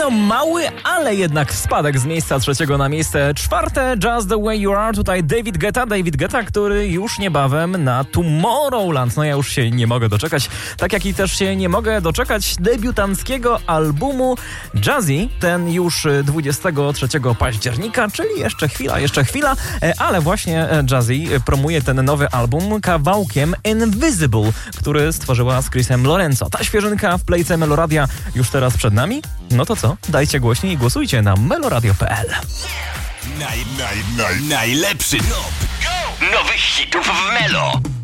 no mały, ale jednak spadek z miejsca 3 na miejsce 4. Just the way you are. Tutaj David Guetta, który już niebawem na Tomorrowland. No ja już się nie mogę doczekać. Tak jak i też się nie mogę doczekać debiutanckiego albumu Jazzy. Ten już 23 października, czyli jeszcze chwila. Ale właśnie Jazzy promuje ten nowy album kawałkiem Invisible, który stworzyła z Chrisem Lorenzo. Ta świeżynka w playce Meloradia już teraz przed nami. No to co? Dajcie głośniej i głosujcie na meloradio.pl. Najlepszy top nowych hitów w Melo.